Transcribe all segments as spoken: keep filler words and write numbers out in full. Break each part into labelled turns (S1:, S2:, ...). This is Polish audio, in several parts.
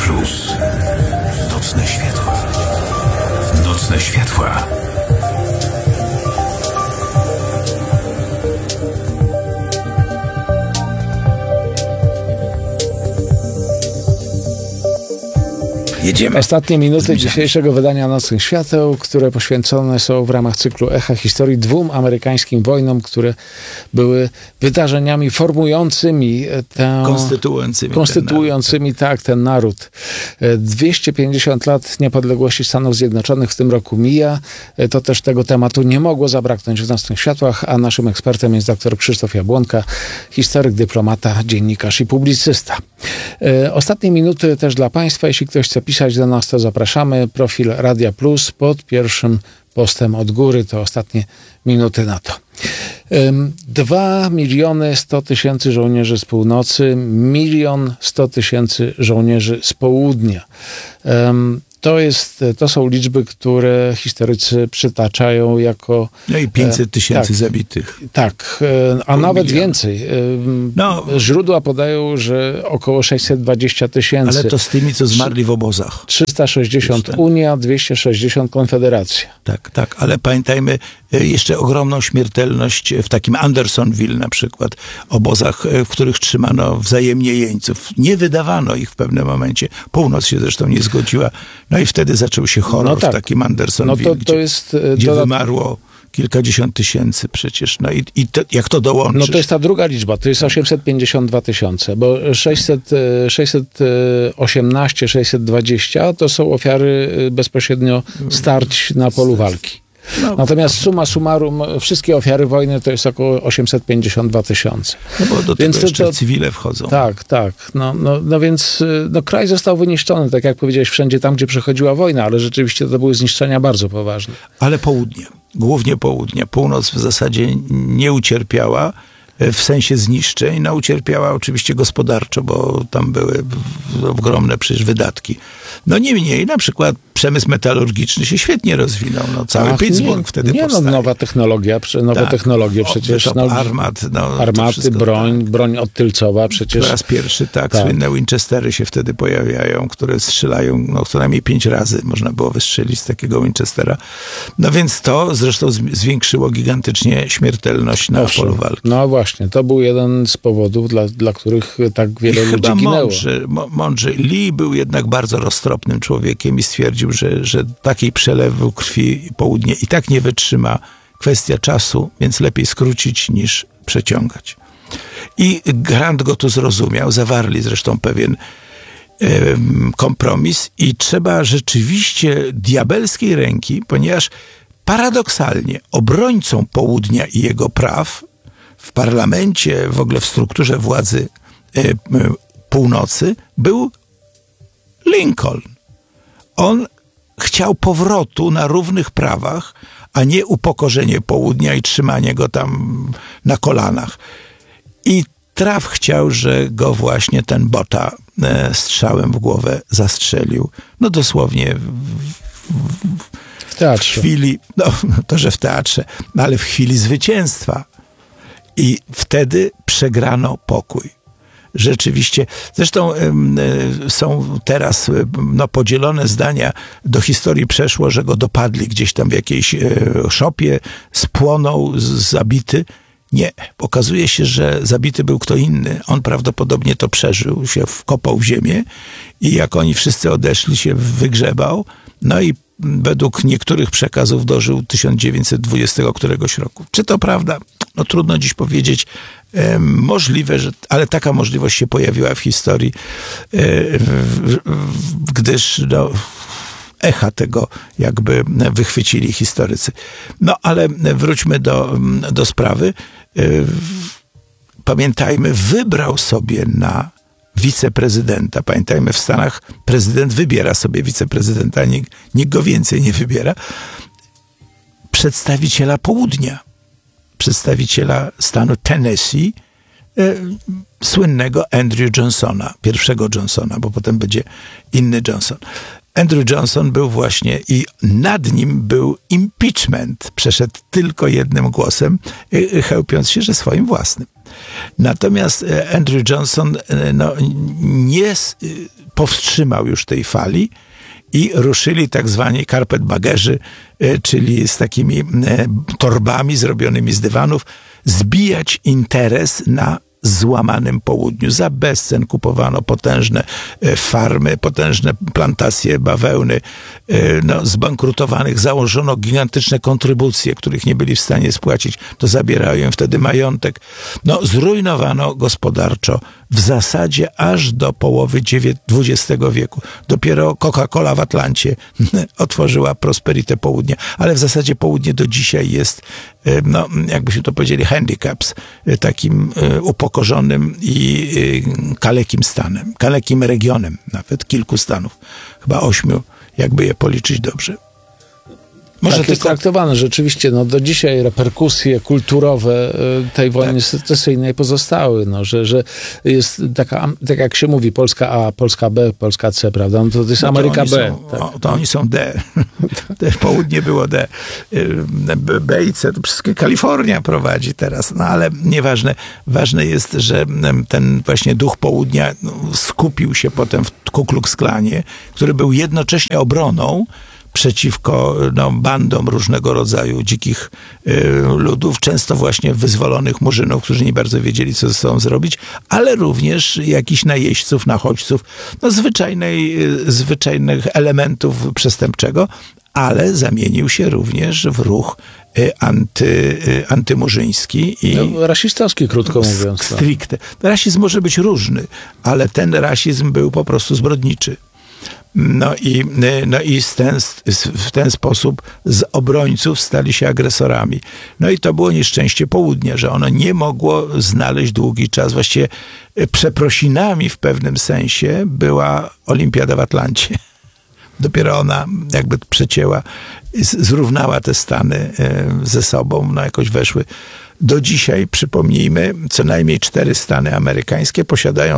S1: Plus. Nocne światła. Nocne światła.
S2: Jedziemy. Ostatnie minuty Zmierzamy. dzisiejszego wydania Nocnych Świateł, które poświęcone są w ramach cyklu Echa Historii dwóm amerykańskim wojnom, które były wydarzeniami formującymi tę...
S3: Konstytuującymi.
S2: Konstytuującymi, ten tak, ten naród. dwieście pięćdziesiąt lat niepodległości Stanów Zjednoczonych w tym roku mija. To też tego tematu nie mogło zabraknąć w Nocnych Światłach, a naszym ekspertem jest dr Krzysztof Jabłonka, historyk, dyplomata, dziennikarz i publicysta. Ostatnie minuty też dla Państwa. Jeśli ktoś chce pisać do nas, to zapraszamy. Profil Radia Plus pod pierwszym postem od góry. To ostatnie minuty na to. Dwa miliony sto tysięcy żołnierzy z północy, milion sto tysięcy żołnierzy z południa. To, jest, to są liczby, które historycy przytaczają jako...
S3: No i pięćset tysięcy tak, zabitych.
S2: Tak, a Pół nawet miliona. więcej. No, źródła podają, że około sześćset dwadzieścia tysięcy.
S3: Ale to z tymi, co zmarli w obozach.
S2: trzysta sześćdziesiąt Unia, dwieście sześćdziesiąt Konfederacja.
S3: Tak, tak, ale pamiętajmy jeszcze ogromną śmiertelność w takim Andersonville na przykład, obozach, w których trzymano wzajemnie jeńców. Nie wydawano ich w pewnym momencie. Północ się zresztą nie zgodziła. No i wtedy zaczął się horror no tak. w takim Andersonville, no to, to jest, gdzie, gdzie to... wymarło kilkadziesiąt tysięcy przecież. No i, i to, jak to dołączysz?
S2: No to jest ta druga liczba, to jest osiemset pięćdziesiąt dwa tysiące, bo sześćset, sześćset osiemnaście, sześćset dwadzieścia to są ofiary bezpośrednio starć na polu walki. No, Natomiast summa summarum, wszystkie ofiary wojny to jest około osiemset pięćdziesiąt dwa tysiące.
S3: No bo do więc tego jeszcze to, cywile wchodzą.
S2: Tak, tak. No, no, no więc no, kraj został wyniszczony, tak jak powiedziałeś, wszędzie tam, gdzie przechodziła wojna, ale rzeczywiście to były zniszczenia bardzo poważne.
S3: Ale południe, głównie południe. Północ w zasadzie nie ucierpiała w sensie zniszczeń, no ucierpiała oczywiście gospodarczo, bo tam były ogromne przecież wydatki. No niemniej, na przykład przemysł metalurgiczny się świetnie rozwinął. No, cały Ach, Pittsburgh
S2: nie,
S3: wtedy
S2: nie,
S3: powstaje.
S2: No, nowa technologia, nowe
S3: tak.
S2: technologie przecież. No,
S3: armat, no,
S2: armaty, broń, tak. broń odtylcowa przecież.
S3: Po raz pierwszy, tak, tak, słynne Winchestery się wtedy pojawiają, które strzelają, no co najmniej pięć razy można było wystrzelić z takiego Winchestera. No więc to zresztą zwiększyło gigantycznie śmiertelność na Owszem. polu walki.
S2: No właśnie, to był jeden z powodów, dla, dla których tak wiele I ludzi chyba ginęło.
S3: Mądrzy, mądrzy. Lee był jednak bardzo roztropnym człowiekiem i stwierdził, że, że takiej przelewu krwi południe i tak nie wytrzyma. Kwestia czasu, więc lepiej skrócić niż przeciągać. I Grant go tu zrozumiał, zawarli zresztą pewien e, kompromis i trzeba rzeczywiście diabelskiej ręki, ponieważ paradoksalnie obrońcą południa i jego praw w parlamencie, w ogóle w strukturze władzy e, e, północy był Lincoln. On chciał powrotu na równych prawach, a nie upokorzenie południa i trzymanie go tam na kolanach. I traf chciał, że go właśnie ten Botha e, strzałem w głowę zastrzelił. No dosłownie w, w,
S2: w teatrze.
S3: W chwili, no to, że w teatrze, ale w chwili zwycięstwa. I wtedy przegrano pokój. Rzeczywiście. Zresztą y, y, są teraz y, no, podzielone zdania. Do historii przeszło, że go dopadli gdzieś tam w jakiejś y, szopie, spłonął, z, zabity. Nie. Okazuje się, że zabity był kto inny. On prawdopodobnie to przeżył, się wkopał w ziemię i jak oni wszyscy odeszli, się wygrzebał. No i według niektórych przekazów dożył tysiąc dziewięćset dwudziestego któregoś roku. Czy to prawda? No trudno dziś powiedzieć. E, możliwe, że, ale taka możliwość się pojawiła w historii, e, w, w, gdyż no, echa tego jakby wychwycili historycy. No ale wróćmy do, do sprawy. E, pamiętajmy, wybrał sobie na wiceprezydenta. Pamiętajmy, w Stanach prezydent wybiera sobie wiceprezydenta, nikt, nikt go więcej nie wybiera. Przedstawiciela południa, przedstawiciela stanu Tennessee, e, słynnego Andrew Johnsona, pierwszego Johnsona, bo potem będzie inny Johnson. Andrew Johnson był właśnie i nad nim był impeachment. Przeszedł tylko jednym głosem, e, chełpiąc się, że swoim własnym. Natomiast Andrew Johnson no, nie powstrzymał już tej fali i ruszyli tak zwani carpetbaggerzy, czyli z takimi torbami zrobionymi z dywanów, zbijać interes na złamanym południu. Za bezcen kupowano potężne farmy, potężne plantacje bawełny, no, zbankrutowanych. Założono gigantyczne kontrybucje, których nie byli w stanie spłacić. To zabierało im wtedy majątek. No, zrujnowano gospodarczo w zasadzie aż do połowy dwudziestego wieku. Dopiero Coca-Cola w Atlancie otworzyła prosperitę południa. Ale w zasadzie południe do dzisiaj jest, no, jakbyśmy to powiedzieli, handicaps, takim upokorzonym i kalekim stanem, kalekim regionem, nawet kilku stanów, chyba ośmiu, jakby je policzyć dobrze.
S2: Może tak tylko... jest traktowane rzeczywiście, no do dzisiaj reperkusje kulturowe tej wojny tak. secesyjnej pozostały, no, że, że jest taka, tak jak się mówi, Polska A, Polska B, Polska C, prawda? No to jest no to Ameryka B.
S3: Są,
S2: tak.
S3: o, to oni są D. Południe było D. B i C, to wszystkie Kalifornia prowadzi teraz, no ale nieważne. Ważne jest, że ten właśnie duch południa skupił się potem w Ku Klux Klanie, który był jednocześnie obroną przeciwko no, bandom różnego rodzaju dzikich y, ludów, często właśnie wyzwolonych murzynów, którzy nie bardzo wiedzieli, co ze sobą zrobić, ale również jakichś najeźdźców, nachodźców, no, zwyczajnej, y, zwyczajnych elementów przestępczego, ale zamienił się również w ruch y, anty, y, antymurzyński. I
S2: no, rasistowski, krótko mówiąc.
S3: Stricte. Rasizm może być różny, ale ten rasizm był po prostu zbrodniczy. No i, no i z ten, w ten sposób z obrońców stali się agresorami. No i to było nieszczęście południa, że ono nie mogło znaleźć długi czas. Właściwie przeprosinami w pewnym sensie była Olimpiada w Atlancie. Dopiero ona jakby przecięła, zrównała te Stany ze sobą, no jakoś weszły. Do dzisiaj, przypomnijmy, co najmniej cztery Stany amerykańskie posiadają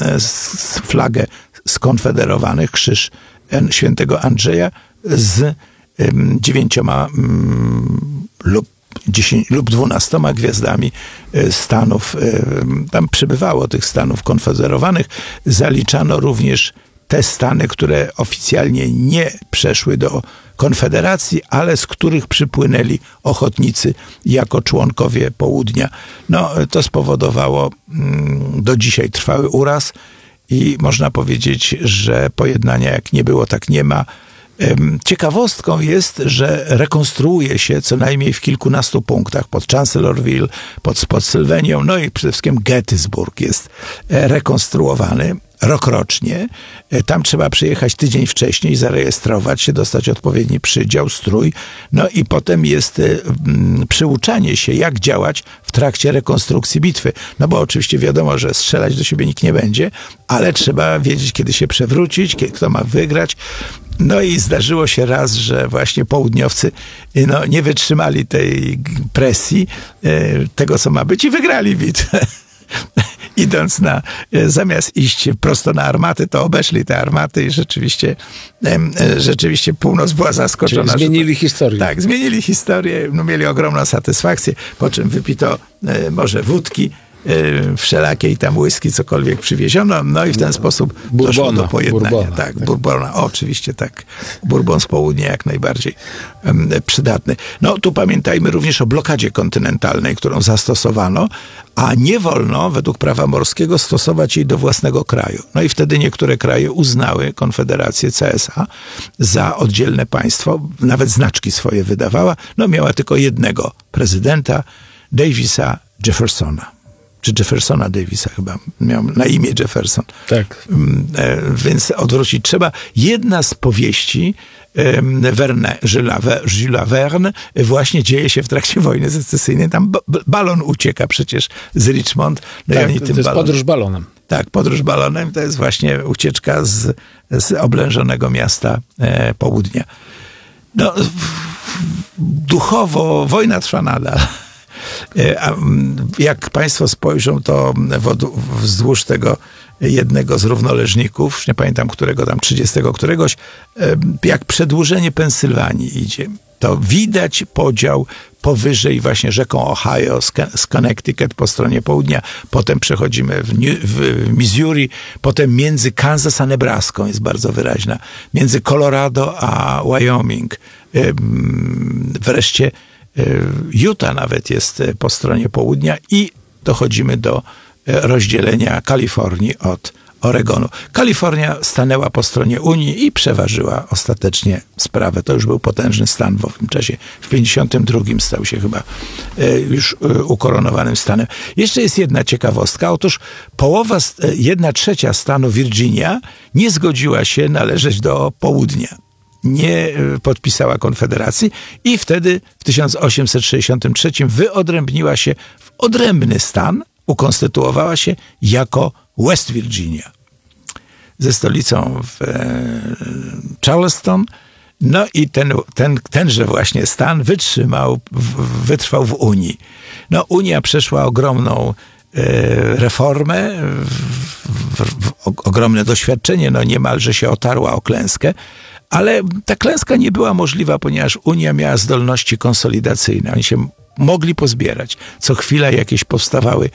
S3: flagę skonfederowanych, krzyż świętego Andrzeja z um, dziewięcioma um, lub, dziesięć, lub dwunastoma gwiazdami stanów. Um, tam przybywało tych stanów konfederowanych. Zaliczano również te stany, które oficjalnie nie przeszły do Konfederacji, ale z których przypłynęli ochotnicy jako członkowie południa. No, to spowodowało um, do dzisiaj trwały uraz. I można powiedzieć, że pojednania jak nie było, tak nie ma. Ciekawostką jest, że rekonstruuje się co najmniej w kilkunastu punktach. Pod Chancellorsville, pod Spotsylvanią, no i przede wszystkim Gettysburg jest rekonstruowany rokrocznie. Tam trzeba przyjechać tydzień wcześniej, zarejestrować się, dostać odpowiedni przydział, strój. No i potem jest mm, przyuczanie się, jak działać w trakcie rekonstrukcji bitwy. No bo oczywiście wiadomo, że strzelać do siebie nikt nie będzie, ale trzeba wiedzieć, kiedy się przewrócić, kiedy, kto ma wygrać. No i zdarzyło się raz, że właśnie południowcy no, nie wytrzymali tej presji, tego co ma być i wygrali bitwę. Idąc na, zamiast iść prosto na armaty, to obeszli te armaty i rzeczywiście, rzeczywiście północ była zaskoczona.
S2: Czyli zmienili
S3: to,
S2: historię.
S3: Tak, zmienili historię, no, mieli ogromną satysfakcję, po czym wypito może wódki, wszelakiej tam whisky, cokolwiek przywieziono, no i w ten sposób
S2: Bourbona,
S3: doszło do pojednania.
S2: Bourbona,
S3: tak,
S2: tak.
S3: Bourbona, oczywiście tak. Bourbon z południa jak najbardziej um, przydatny. No tu pamiętajmy również o blokadzie kontynentalnej, którą zastosowano, a nie wolno według prawa morskiego stosować jej do własnego kraju. No i wtedy niektóre kraje uznały Konfederację C S A za oddzielne państwo, nawet znaczki swoje wydawała. No miała tylko jednego prezydenta, Davisa Jeffersona. Czy Jeffersona Davisa chyba, miał na imię Jefferson.
S2: Tak.
S3: E, więc odwrócić trzeba. Jedna z powieści e, Verne, Jules Verne właśnie dzieje się w trakcie wojny secesyjnej. Tam b- balon ucieka przecież z Richmond. No
S2: tak,
S3: i oni
S2: to
S3: tym
S2: jest
S3: balon...
S2: podróż balonem.
S3: Tak, podróż balonem to jest właśnie ucieczka z, z oblężonego miasta e, południa. No, duchowo wojna trwa nadal. A jak państwo spojrzą, to wzdłuż tego jednego z równoleżników, już nie pamiętam którego tam, trzydziestego któregoś, jak przedłużenie Pensylwanii idzie. to widać podział powyżej właśnie rzeką Ohio z Connecticut po stronie południa, potem przechodzimy w, New, w Missouri, potem między Kansas a Nebraską jest bardzo wyraźna, między Colorado a Wyoming, wreszcie Utah nawet jest po stronie południa i dochodzimy do rozdzielenia Kalifornii od Oregonu. Kalifornia stanęła po stronie Unii i przeważyła ostatecznie sprawę. To już był potężny stan w owym czasie. W pięćdziesiątym drugim stał się chyba już ukoronowanym stanem. Jeszcze jest jedna ciekawostka. Otóż połowa, jedna trzecia stanu Virginia nie zgodziła się należeć do południa. Nie podpisała konfederacji i wtedy w tysiąc osiemset sześćdziesiątym trzecim wyodrębniła się w odrębny stan, ukonstytuowała się jako West Virginia ze stolicą w Charleston. No i ten, ten, tenże właśnie stan wytrzymał, wytrwał w Unii. No Unia przeszła ogromną reformę, w, w, w, ogromne doświadczenie, no niemalże się otarła o klęskę, ale ta klęska nie była możliwa, ponieważ Unia miała zdolności konsolidacyjne. Oni się mogli pozbierać. Co chwila jakieś powstawały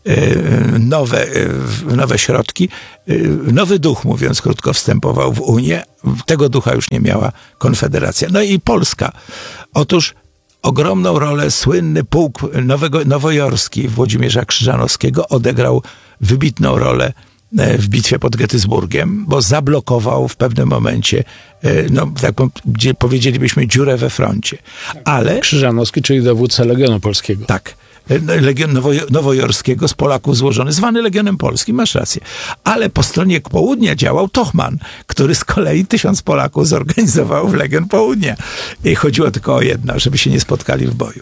S3: nowe, nowe środki. Nowy duch, mówiąc krótko, wstępował w Unię. Tego ducha już nie miała Konfederacja. No i Polska. Otóż ogromną rolę słynny pułk nowego, nowojorski Włodzimierza Krzyżanowskiego odegrał wybitną rolę w bitwie pod Gettysburgiem, bo zablokował w pewnym momencie, no tak gdzie powiedzielibyśmy, dziurę we froncie. Ale
S2: Krzyżanowski, czyli dowódca Legionu Polskiego.
S3: Tak. Legion Nowo- Nowojorskiego z Polaków złożony, zwany Legionem Polskim, masz rację. Ale po stronie południa działał Tochman, który z kolei tysiąc Polaków zorganizował w Legion Południa. I chodziło tylko o jedno, żeby się nie spotkali w boju.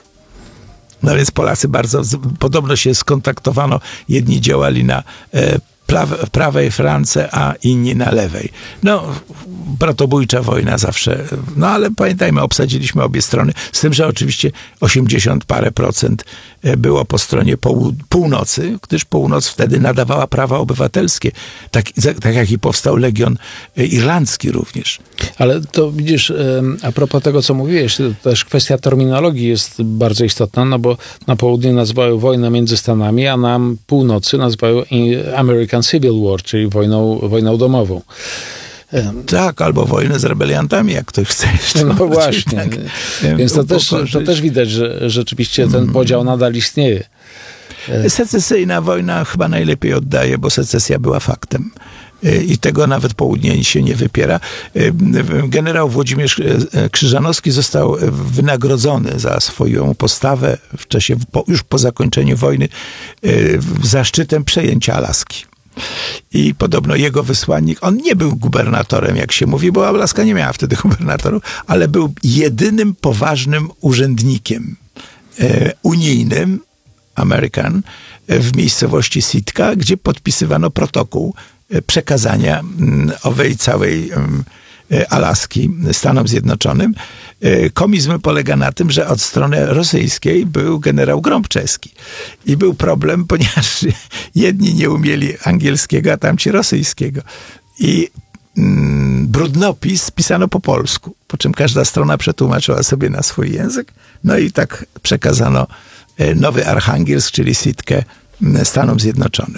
S3: No więc Polacy bardzo, podobno się skontaktowano, jedni działali na e, w prawej flance, a inni na lewej. No, bratobójcza wojna zawsze. No, ale pamiętajmy, obsadziliśmy obie strony. Z tym, że oczywiście osiemdziesiąt parę procent było po stronie połu- północy, gdyż północ wtedy nadawała prawa obywatelskie. Tak, tak jak i powstał Legion Irlandzki również.
S2: Ale to widzisz, a propos tego, co mówiłeś, to też kwestia terminologii jest bardzo istotna, no bo na południu nazywają wojnę między Stanami, a na północy nazywają American Civil War, czyli wojną, wojną domową.
S3: Tak, albo wojnę z rebeliantami, jak ktoś chce jeszcze.
S2: No właśnie.
S3: Tak,
S2: Więc to też, to też widać, że rzeczywiście ten podział nadal istnieje.
S3: Secesyjna wojna chyba najlepiej oddaje, bo secesja była faktem. I tego nawet południe się nie wypiera. Generał Włodzimierz Krzyżanowski został wynagrodzony za swoją postawę w czasie, już po zakończeniu wojny, zaszczytem przejęcia Alaski. I podobno jego wysłannik, on nie był gubernatorem, jak się mówi, bo Alaska nie miała wtedy gubernatorów, ale był jedynym poważnym urzędnikiem e, unijnym, American, w miejscowości Sitka, gdzie podpisywano protokół przekazania m, owej całej m, Alaski Stanom Zjednoczonym. Komizm polega na tym, że od strony rosyjskiej był generał Grąbczeski. I był problem, ponieważ jedni nie umieli angielskiego, a tamci rosyjskiego. I mm, brudnopis pisano po polsku, po czym każda strona przetłumaczyła sobie na swój język. No i tak przekazano Nowy Archangelsk, czyli Sitkę, Stanom Zjednoczonym.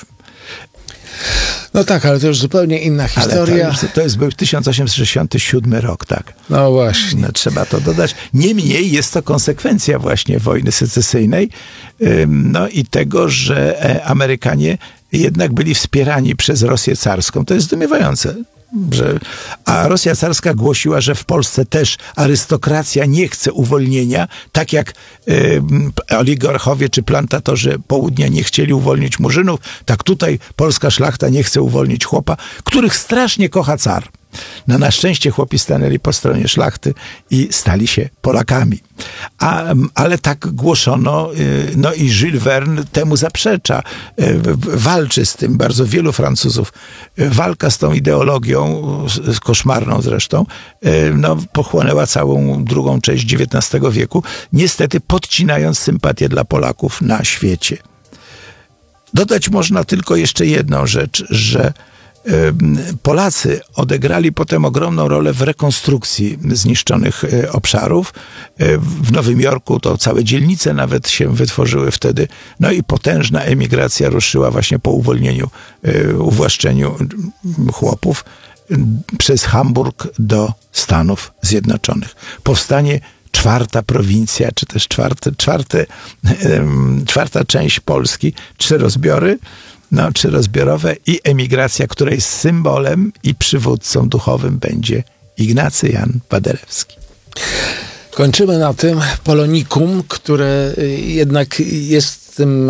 S2: No tak, ale to już zupełnie inna historia.
S3: Ale to, to jest był tysiąc osiemset sześćdziesiąty siódmy rok, tak.
S2: No właśnie.
S3: No, trzeba to dodać. Niemniej jest to konsekwencja właśnie wojny secesyjnej, no i tego, że Amerykanie jednak byli wspierani przez Rosję carską. To jest zdumiewające. Że, a Rosja carska głosiła, że w Polsce też arystokracja nie chce uwolnienia, tak jak y, oligarchowie czy plantatorzy południa nie chcieli uwolnić murzynów, tak tutaj polska szlachta nie chce uwolnić chłopa, których strasznie kocha car. No na szczęście chłopi stanęli po stronie szlachty i stali się Polakami. A, ale tak głoszono, no i Jules Verne temu zaprzecza. Walczy z tym bardzo wielu Francuzów. Walka z tą ideologią, koszmarną zresztą, no, pochłonęła całą drugą część dziewiętnastego wieku, niestety podcinając sympatię dla Polaków na świecie. Dodać można tylko jeszcze jedną rzecz, że Polacy odegrali potem ogromną rolę w rekonstrukcji zniszczonych obszarów. W Nowym Jorku to całe dzielnice nawet się wytworzyły wtedy. No i potężna emigracja ruszyła właśnie po uwolnieniu, uwłaszczeniu chłopów przez Hamburg do Stanów Zjednoczonych. Powstanie czwarta prowincja, czy też czwarte, czwarte, czwarta część Polski, trzy rozbiory, no, trzy rozbiorowe i emigracja, której symbolem i przywódcą duchowym będzie Ignacy Jan Paderewski.
S2: Kończymy na tym polonikum, które jednak jest tym,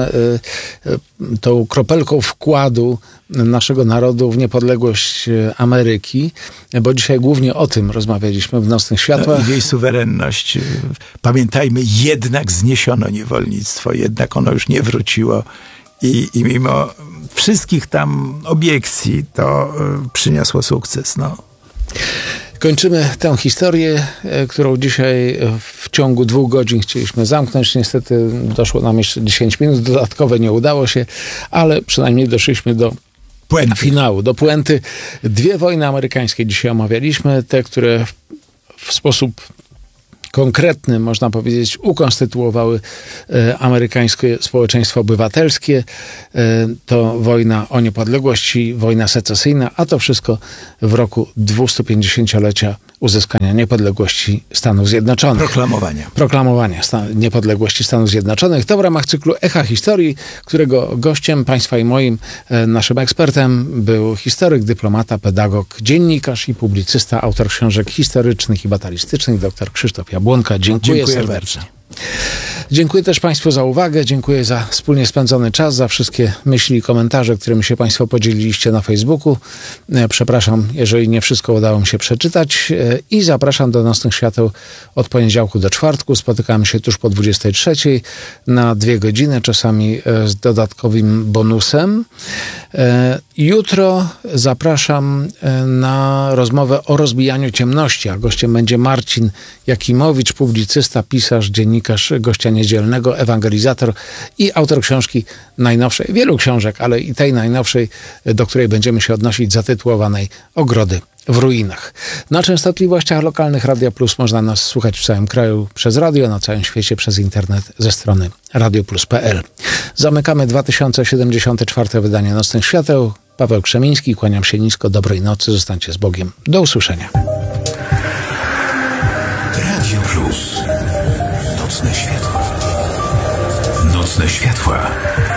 S2: tą kropelką wkładu naszego narodu w niepodległość Ameryki, bo dzisiaj głównie o tym rozmawialiśmy w Nocnych Światłach.
S3: No, jej suwerenność. Pamiętajmy, jednak zniesiono niewolnictwo, jednak ono już nie wróciło i, i mimo wszystkich tam obiekcji to y, przyniosło sukces. No.
S2: Kończymy tę historię, którą dzisiaj w ciągu dwóch godzin chcieliśmy zamknąć. Niestety doszło nam jeszcze dziesięć minut, dodatkowe nie udało się, ale przynajmniej doszliśmy do
S3: Puenty.
S2: finału, do puenty. Dwie wojny amerykańskie dzisiaj omawialiśmy, te, które w sposób konkretny, można powiedzieć, ukonstytuowały e, amerykańskie społeczeństwo obywatelskie. E, to wojna o niepodległość, wojna secesyjna, a to wszystko w roku dwustupięćdziesięciolecia uzyskania niepodległości Stanów Zjednoczonych.
S3: Proklamowania.
S2: Proklamowania sta- niepodległości Stanów Zjednoczonych. To w ramach cyklu Echa Historii, którego gościem, państwa i moim, e, naszym ekspertem był historyk, dyplomata, pedagog, dziennikarz i publicysta, autor książek historycznych i batalistycznych, dr Krzysztof Jabłonka. Dziękuję,
S3: Dziękuję
S2: serdecznie.
S3: bardzo.
S2: Dziękuję też Państwu za uwagę, dziękuję za wspólnie spędzony czas, za wszystkie myśli i komentarze, którymi się Państwo podzieliliście na Facebooku. Przepraszam, jeżeli nie wszystko udało mi się przeczytać i zapraszam do Nocnych Świateł od poniedziałku do czwartku. Spotykamy się tuż po dwudziestej trzeciej na dwie godziny, czasami z dodatkowym bonusem. Jutro zapraszam na rozmowę o rozbijaniu ciemności, a gościem będzie Marcin Jakimowicz, publicysta, pisarz, dziennikarz, gościa niedzielnego, ewangelizator i autor książki najnowszej, wielu książek, ale i tej najnowszej, do której będziemy się odnosić, zatytułowanej Ogrody w ruinach. Na częstotliwościach lokalnych Radia Plus można nas słuchać w całym kraju przez radio, na całym świecie przez internet ze strony radioplus kropka p l. Zamykamy dwa tysiące siedemdziesiąte czwarte wydanie Nocnych Świateł. Paweł Krzemiński, kłaniam się nisko, dobrej nocy, zostańcie z Bogiem. Do usłyszenia.
S1: Radio Plus. Nocne światła. Nocne światła.